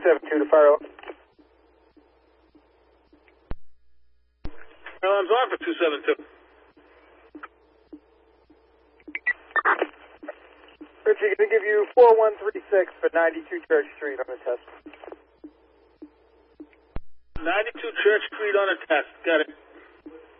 272 to fire up. Alarms on for 272. Richie, going to give you 4136 for 92 Church Street on the test. 92 Church Street on a test. Got it.